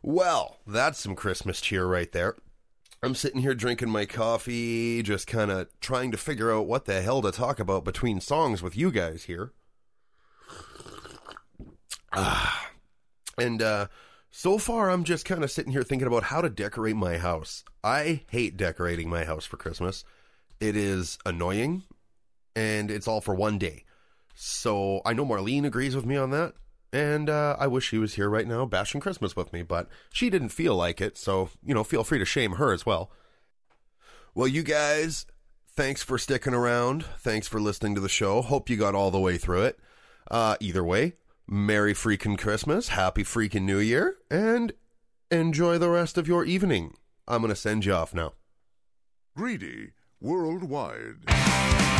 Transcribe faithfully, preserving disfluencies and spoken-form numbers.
Well, that's some Christmas cheer right there. I'm sitting here drinking my coffee, just kind of trying to figure out what the hell to talk about between songs with you guys here. Ah, and uh, so far I'm just kind of sitting here thinking about how to decorate my house. I hate decorating my house for Christmas. It is annoying, and it's all for one day. So I know Marlene agrees with me on that. And uh, I wish she was here right now bashing Christmas with me, but she didn't feel like it, so, you know, feel free to shame her as well. Well, you guys, thanks for sticking around. Thanks for listening to the show. Hope you got all the way through it. Uh, either way, Merry freaking Christmas, Happy freaking New Year, and enjoy the rest of your evening. I'm going to send you off now. Greedy Worldwide.